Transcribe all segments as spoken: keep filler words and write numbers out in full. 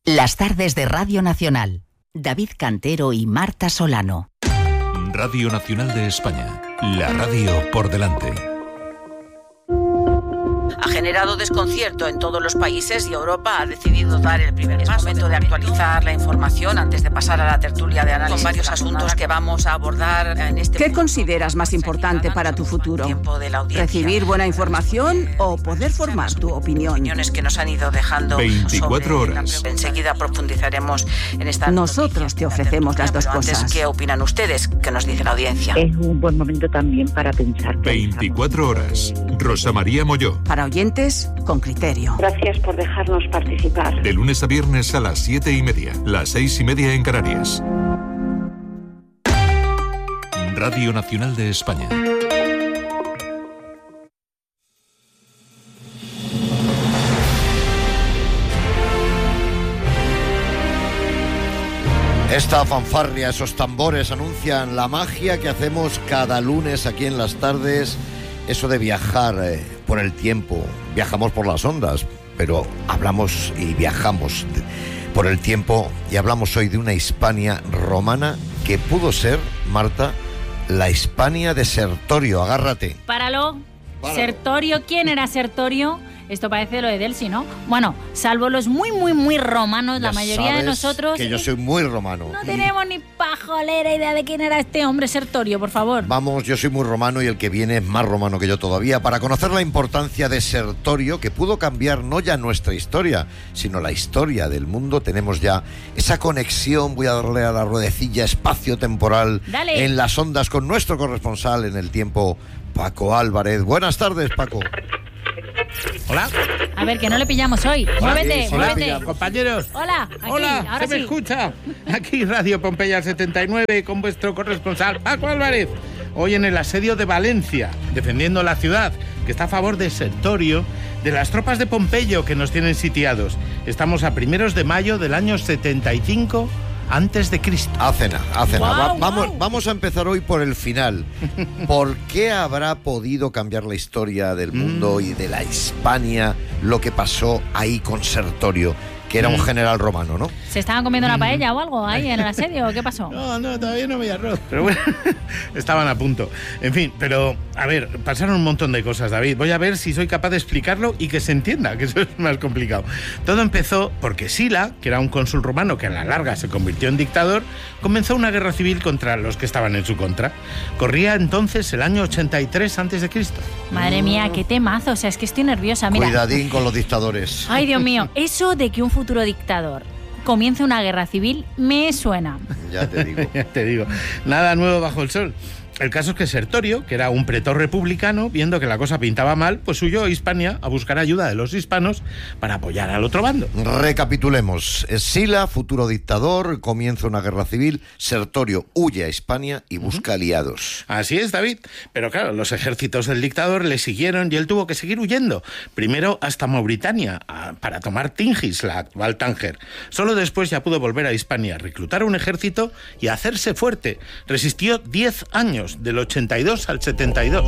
Las tardes de Radio Nacional. David Cantero y Marta Solano. Radio Nacional de España. La radio por delante. Ha generado desconcierto en todos los países y Europa ha decidido dar el primer paso. Es momento de actualizar la información antes de pasar a la tertulia de análisis con varios asuntos que vamos a abordar en este. ¿Qué consideras más importante para tu futuro? ¿Recibir buena información o poder formar tu opinión? Opiniones que nos han ido dejando veinticuatro horas. Enseguida profundizaremos en esta. Nosotros te ofrecemos las dos cosas. Antes, ¿qué opinan ustedes? ¿Qué nos dice la audiencia? Es un buen momento también para pensar. veinticuatro horas. Rosa María Molló. Para oyentes con criterio. Gracias por dejarnos participar. De lunes a viernes a las siete y media, las seis y media en Canarias. Radio Nacional de España. Esta fanfarria, esos tambores anuncian la magia que hacemos cada lunes aquí en las tardes. Eso de viajar eh, por el tiempo, viajamos por las ondas, pero hablamos y viajamos de, por el tiempo y hablamos hoy de una Hispania romana que pudo ser, Marta, la Hispania de Sertorio. Agárrate. Páralo. Páralo. Sertorio, ¿quién era Sertorio? Esto parece lo de Delsi, ¿no? Bueno, salvo los muy, muy, muy romanos, Ya la mayoría de nosotros... que yo soy muy romano. No tenemos ni pajolera idea de quién era este hombre Sertorio, por favor. Vamos, yo soy muy romano y el que viene es más romano que yo todavía. Para conocer la importancia de Sertorio, que pudo cambiar no ya nuestra historia, sino la historia del mundo, tenemos ya esa conexión, voy a darle a la ruedecilla espacio-temporal Dale. En las ondas con nuestro corresponsal en el tiempo, Paco Álvarez. Buenas tardes, Paco. Hola. A ver, que no le pillamos hoy. Hola. Muévete, Sí, sí, muévete. hola, compañeros. Hola, aquí, Hola, ahora ¿se me sí. escucha? Aquí Radio Pompeya setenta y nueve con vuestro corresponsal Paco Álvarez. Hoy en el asedio de Valencia, defendiendo la ciudad, que está a favor de Sertorio, de las tropas de Pompeyo que nos tienen sitiados. Estamos a primeros de mayo del año setenta y cinco antes de Cristo. A cena, a cena. Wow, Va- vamos, wow. vamos a empezar hoy por el final. ¿Por qué habrá podido cambiar la historia del mundo Mm. y de la Hispania lo que pasó ahí con Sertorio, que era un Mm. general romano, ¿no? ¿Se estaban comiendo una paella o algo ahí en el asedio? ¿Qué pasó? No, no, todavía no había arroz. Pero bueno, estaban a punto. En fin, pero, a ver, pasaron un montón de cosas, David. Voy a ver si soy capaz de explicarlo y que se entienda, que eso es más complicado. Todo empezó porque Sila, que era un cónsul romano que a la larga se convirtió en dictador, comenzó una guerra civil contra los que estaban en su contra. Corría entonces el año ochenta y tres antes de Cristo. Madre mía, qué temazo. O sea, es que estoy nerviosa. Mira. Cuidadín con los dictadores. Ay, Dios mío. Eso de que un futuro dictador comience una guerra civil me suena. Ya te digo. Ya te digo, nada nuevo bajo el sol. El caso es que Sertorio, que era un pretor republicano, viendo que la cosa pintaba mal, pues huyó a Hispania a buscar ayuda de los hispanos para apoyar al otro bando. Recapitulemos. Sila, futuro dictador, comienza una guerra civil. Sertorio huye a Hispania y busca aliados. Así es, David. Pero claro, los ejércitos del dictador le siguieron y él tuvo que seguir huyendo. Primero hasta Mauritania, a- para tomar Tingis, la actual Tánger. Solo después ya pudo volver a Hispania, reclutar un ejército y hacerse fuerte. Resistió diez años, del ochenta y dos al setenta y dos.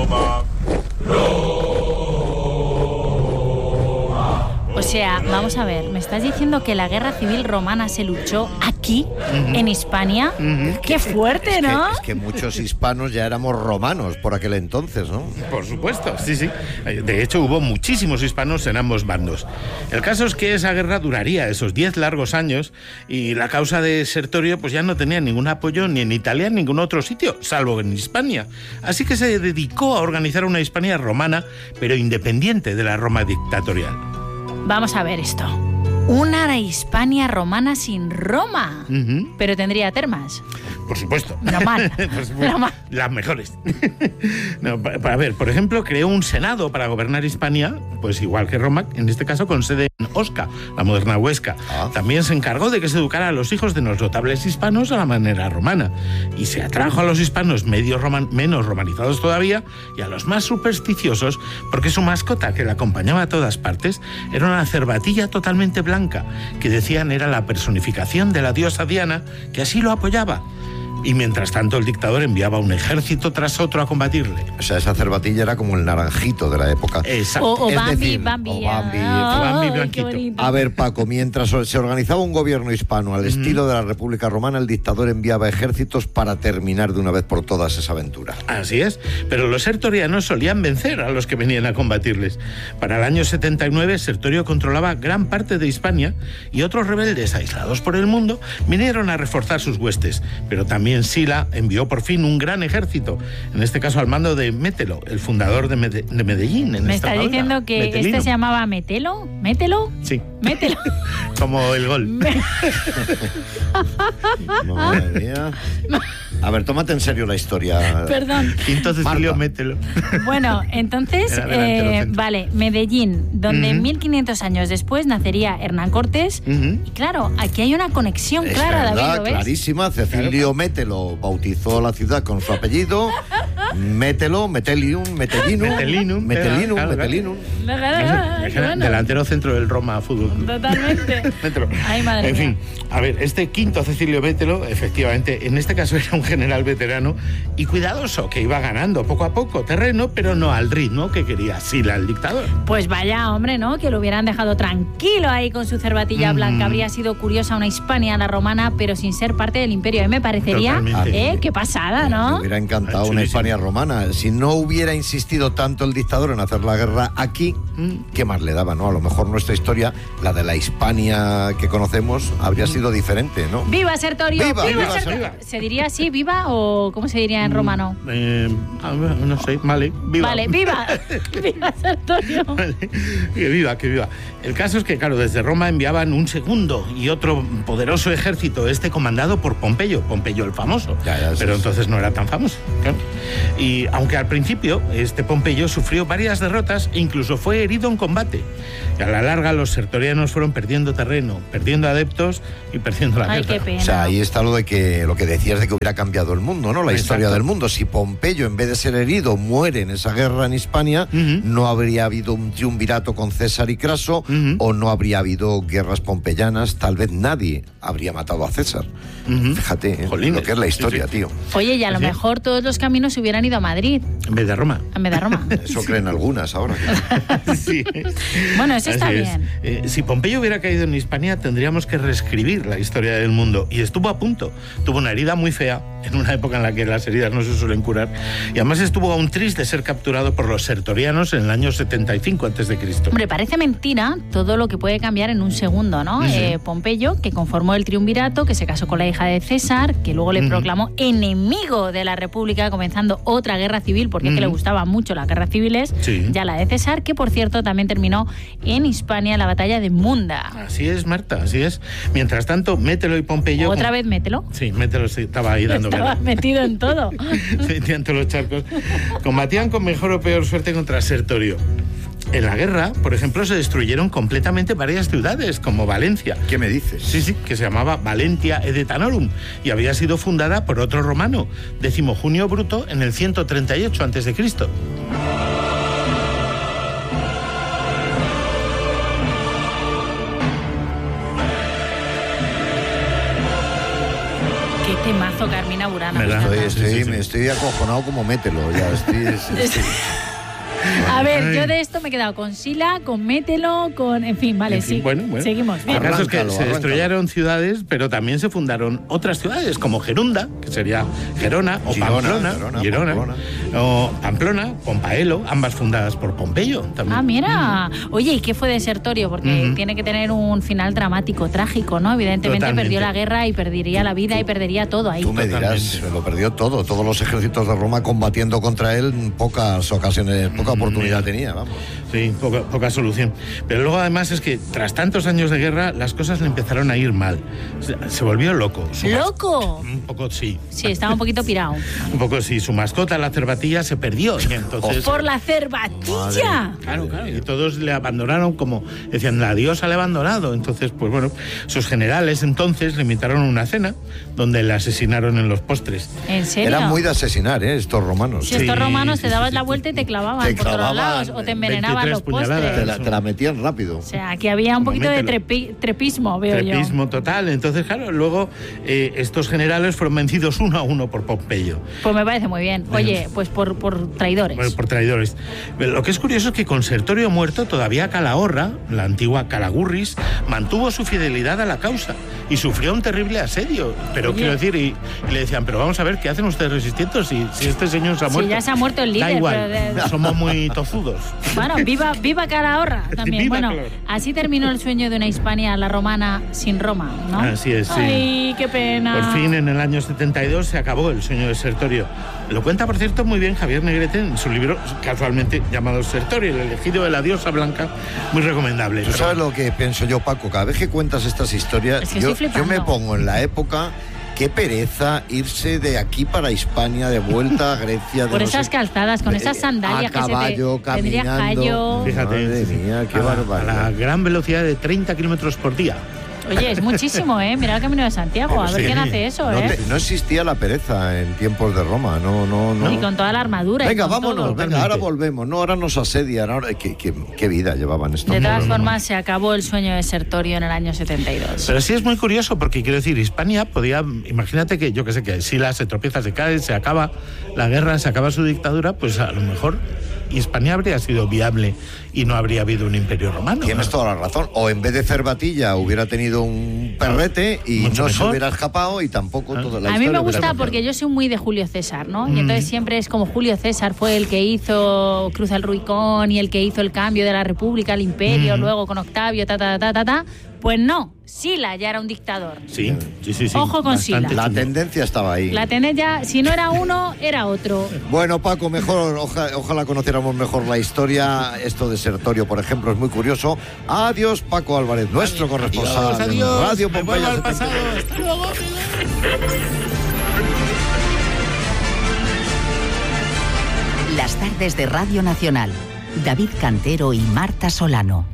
O sea, vamos a ver, ¿me estás diciendo que la guerra civil romana se luchó aquí, Ujú. en Hispania? Ujú. ¡Qué fuerte, Es que, ¿no? es que muchos hispanos ya éramos romanos por aquel entonces, ¿no? Por supuesto, sí, sí. De hecho, hubo muchísimos hispanos en ambos bandos. El caso es que esa guerra duraría esos diez largos años y la causa de Sertorio pues ya no tenía ningún apoyo ni en Italia ni en ningún otro sitio, salvo en Hispania. Así que se dedicó a organizar una Hispania romana, pero independiente de la Roma dictatorial. Vamos a ver esto. Una Hispania romana sin Roma. Ujú. Pero tendría termas. Por supuesto. Normal. Por supuesto. Normal. Las mejores. No, pa- pa- a ver, por ejemplo, creó un senado para gobernar Hispania, pues igual que Roma, en este caso con sede en Osca, la moderna Huesca. Ah. También se encargó de que se educara a los hijos de los notables hispanos a la manera romana. Y se atrajo a los hispanos medio roman- menos romanizados todavía y a los más supersticiosos porque su mascota, que la acompañaba a todas partes, era una cervatilla totalmente blanca, que decían era la personificación de la diosa Diana, que así lo apoyaba. Y mientras tanto el dictador enviaba un ejército tras otro a combatirle. O sea, esa cervatilla era como el naranjito de la época. Exacto. O, o Es Bambi, decir, Bambi. o Bambi, Ah, Bambi ay, blanquito. qué bonito. A ver, Paco, mientras se organizaba un gobierno hispano al estilo de la República Romana, el dictador enviaba ejércitos para terminar de una vez por todas esa aventura. Así es, pero los sertorianos solían vencer a los que venían a combatirles. Para el año setenta y nueve, Sertorio controlaba gran parte de Hispania y otros rebeldes aislados por el mundo vinieron a reforzar sus huestes. Pero también Sila envió por fin un gran ejército, en este caso al mando de Mételo, el fundador de, Mede- de Medellín. En ¿Me está Extremadura. diciendo que Metelino. este se llamaba Metelo? ¿Mételo? Sí, Mételo. como el gol. Madre mía. A ver, tómate en serio la historia. Perdón. Quinto Cecilio, Marta. Mételo. Bueno, entonces, Era delantero eh, centro. vale, Medellín, donde Ujú. mil quinientos años después nacería Hernán Cortés. Ujú. Y claro, aquí hay una conexión Es clara, verdad, David, ¿lo ves? clarísima. Cecilio Mételo bautizó la ciudad con su apellido. Mételo, Metelium, Metellinum. Metelinum, Metelinum, claro, claro. Metelinum. Qué bueno. Delantero centro del Roma Fútbol Club. Totalmente. Mételo. Ay, madre en mía. fin, a ver, este quinto Cecilio Mételo, efectivamente, en este caso era un general veterano y cuidadoso, que iba ganando poco a poco terreno, pero no al ritmo que quería Sila, el dictador. Pues vaya, hombre, ¿no? Que lo hubieran dejado tranquilo ahí con su cervatilla Mm. blanca. Habría sido curiosa una Hispania, la romana, pero sin ser parte del imperio. A mí me parecería, Totalmente. ¿eh? Qué pasada, Me ¿no? hubiera encantado Ah, una chulísimo. Hispania romana. Si no hubiera insistido tanto el dictador en hacer la guerra aquí, ¿qué más le daba, no? A lo mejor nuestra historia, la de la Hispania que conocemos, habría sido diferente, ¿no? ¡Viva Sertorio! ¡Viva, viva, Sertorio! viva! ¿Se diría así, viva o cómo se diría en romano? Eh, a ver, no sé, vale, viva. Vale, viva. ¡Viva Sertorio! Vale, que viva, que viva. El caso es que, claro, desde Roma enviaban un segundo y otro poderoso ejército, este comandado por Pompeyo, Pompeyo el famoso. Ya, ya, pero sí, entonces no era tan famoso. Claro. Y aunque al principio este Pompeyo sufrió varias derrotas e incluso fue herido en combate. Y a la larga los sertorianos fueron perdiendo terreno, perdiendo adeptos y perdiendo la Ay, guerra. qué pena. O sea, ahí está lo de que lo que decías de que hubiera cambiado el mundo, ¿no? La Exacto. historia del mundo. Si Pompeyo, en vez de ser herido, muere en esa guerra en Hispania, Ujú. no habría habido un triunvirato con César y Craso, Ujú. o no habría habido guerras pompeyanas. Tal vez nadie habría matado a César. Ujú. Fíjate, ¿eh? Jolines, lo que es la sí, historia, sí. tío. Oye, y a lo ¿Sí? mejor todos los caminos se hubieran ido a Madrid, En vez de Roma. en vez de a Roma. Eso creen algunas ahora. Sí. Bueno, eso está Así es. bien. Eh, si Pompeyo hubiera caído en Hispania, tendríamos que reescribir la historia del mundo. Y estuvo a punto. Tuvo una herida muy fea, en una época en la que las heridas no se suelen curar. Y además estuvo a un tris de ser capturado por los sertorianos en el año setenta y cinco antes de Cristo. Hombre, parece mentira todo lo que puede cambiar en un segundo, ¿no? Ujú. Eh, Pompeyo, que conformó el triunvirato, que se casó con la hija de César, que luego le Ujú. proclamó enemigo de la República, comenzando otra guerra civil, porque es que Ujú. le gustaban mucho las guerras civiles, Sí. ya la de César, que por cierto también terminó en Hispania la batalla de Munda. Así es, Marta, así es. Mientras tanto, Mételo y Pompeyo... Otra vez mételo. Sí, Mételo sí, estaba ahí dando Estaba guerra. metido en todo. Se metían todos los charcos. Combatían con mejor o peor suerte contra Sertorio. En la guerra, por ejemplo, se destruyeron completamente varias ciudades, como Valencia. ¿Qué me dices? Sí, sí, que se llamaba Valentia Edetanorum y había sido fundada por otro romano, Décimo Junio Bruto, en el ciento treinta y ocho antes de Cristo. Qué temazo, Carmina Burana. me ¿Verdad? encanta. Estoy, Sí, estoy, sí, me sí. estoy acojonado como mételo. Ya estoy, estoy- A ver, Ay. yo de esto me he quedado con Sila, con Mételo, con... En fin, vale, En fin, sí. bueno, bueno. Seguimos. El Bien. caso es que Arráncalo, se arráncalo. destruyeron ciudades, pero también se fundaron otras ciudades, como Gerunda, que sería Gerona, o Girona, Pamplona, Gerona, Girona, Pamplona. o Pamplona, Pompaelo, ambas fundadas por Pompeyo también. Ah, mira. Oye, ¿y qué fue de Sertorio? Porque Ujú. tiene que tener un final dramático, trágico, ¿no? Evidentemente Totalmente. perdió la guerra y perdería la vida y perdería todo ahí. Tú me dirás, Totalmente. lo perdió todo. Todos los ejércitos de Roma combatiendo contra él, en pocas ocasiones, poca oportunidad tenía, vamos. Sí, poca, poca solución. Pero luego además es que tras tantos años de guerra las cosas le empezaron a ir mal. Se, se volvió loco. Su mas- ¡Loco! Un poco sí. Sí, estaba un poquito pirado. Un poco sí. Su mascota, la cervatilla, se perdió. Y entonces... ¡Por la cervatilla! Claro, claro. Y todos le abandonaron como... Decían, la diosa le ha abandonado. Entonces, pues bueno, sus generales entonces le invitaron a una cena donde le asesinaron en los postres. ¿En serio? Eran muy de asesinar, ¿eh? Estos romanos. Si estos Sí, romanos sí, te sí, dabas sí, la sí. vuelta y te clavaban. Te porque todos clavaban lados o te envenenaban los postres. Te la, te la metían rápido. O sea, aquí había un poquito de trepi, trepismo, veo trepismo yo. Trepismo total. Entonces, claro, luego eh, estos generales fueron vencidos uno a uno por Pompeyo. Pues me parece muy bien. Oye, pues por, por traidores. Por, por traidores. Lo que es curioso es que con Sertorio muerto, todavía Calahorra, la antigua Calagurris, mantuvo su fidelidad a la causa y sufrió un terrible asedio. Pero Oye. quiero decir, y, y le decían, pero vamos a ver, ¿qué hacen ustedes resistiendo si, si este señor se ha muerto? Si ya se ha muerto el líder. Da igual, pero de... somos muy tozudos. Bueno, viva, viva Calahorra también. Viva bueno, Calahorra. Así terminó el sueño de una Hispania, la romana, sin Roma, ¿no? Así es, sí. Ay, qué pena. Por fin, en el año setenta y dos, se acabó el sueño de Sertorio. Lo cuenta, por cierto, muy bien Javier Negrete en su libro, casualmente llamado Sertorio, el elegido de la diosa blanca, muy recomendable. ¿Tú sabes lo que pienso yo, Paco? Cada vez que cuentas estas historias, es que yo, yo me pongo en la época... Qué pereza irse de aquí para Hispania, de vuelta a Grecia. De Por no esas sé, calzadas, con esas sandalias a caballo, que se te tendría caminando. callo. Fíjate, madre mía, qué a, barbaridad. a la gran velocidad de treinta kilómetros por día. Oye, es muchísimo, ¿eh? Mira el Camino de Santiago, a ver sí. quién hace eso, no, ¿eh? te, no existía la pereza en tiempos de Roma, no, no, no. Y con toda la armadura. Venga, y con vámonos, todo. venga, ahora volvemos. No, ahora nos asedian, ahora qué, qué, qué vida llevaban estos. De todas moros, formas, ¿no? se acabó el sueño de Sertorio en el año setenta y dos. Pero sí es muy curioso porque, quiero decir, Hispania podía, imagínate que, yo que sé, que Sila se tropieza, se cae, se acaba la guerra, se acaba su dictadura, pues a lo mejor Hispania habría sido viable y no habría habido un imperio romano. Tienes ¿no? toda la razón. O en vez de Cervatilla hubiera tenido un perrete y Mucho no mejor. se hubiera escapado y tampoco toda la A historia mí me hubiera gusta cambiado. porque yo soy muy de Julio César, ¿no? Mm. Y entonces siempre es como Julio César fue el que hizo Cruz al Rubicón y el que hizo el cambio de la República al Imperio, Mm. luego con Octavio, ta, ta, ta, ta, ta. Pues no, Sila ya era un dictador. Sí, sí, sí. sí. Ojo con Sila. La tendencia estaba ahí. La tenés ya, si no era uno, era otro. Bueno, Paco, mejor, oja, ojalá conociéramos mejor la historia. Esto de Sertorio, por ejemplo, es muy curioso. Adiós, Paco Álvarez, nuestro corresponsal. Adiós, adiós. en Radio Me Pompeya vuelvo al setenta y dos. pasado. Hasta luego. Las tardes de Radio Nacional. David Cantero y Marta Solano.